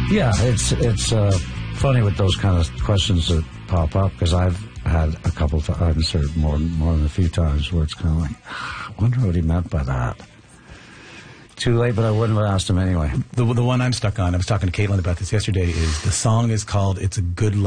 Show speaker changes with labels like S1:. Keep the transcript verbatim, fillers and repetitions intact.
S1: Yeah, it's it's uh, funny with those kind of questions that pop up, because I've had a couple of times, or more, more than a few times, where it's kind of like, I wonder what he meant by that. Too late, but I wouldn't have asked him anyway.
S2: The, the one I'm stuck on, I was talking to Caitlin about this yesterday, is the song is called It's a Good